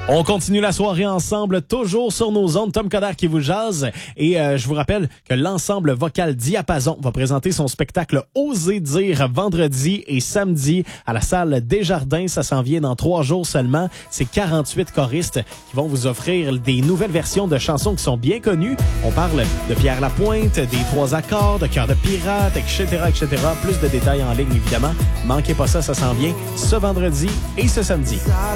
On continue la soirée ensemble, toujours sur nos ondes. Tom Coderre qui vous jase. Et je vous rappelle que l'ensemble vocal Diapason va présenter son spectacle Oser dire vendredi et samedi à la salle Desjardins. Ça s'en vient dans 3 jours seulement. C'est 48 choristes qui vont vous offrir des nouvelles versions de chansons qui sont bien connues. On parle de Pierre Lapointe, des 3 accords, de Cœur de pirate, etc., etc. Plus de détails en ligne, évidemment. Manquez pas ça, ça s'en vient ce vendredi et ce samedi.